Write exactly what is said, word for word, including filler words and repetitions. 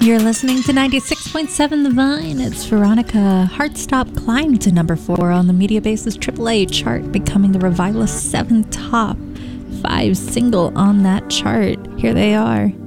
You're listening to ninety-six point seven The Vine. It's Veronica. Heartstop climbed to number four on the Media Basis triple A chart, becoming the Revivalist seventh top five single on that chart. Here they are.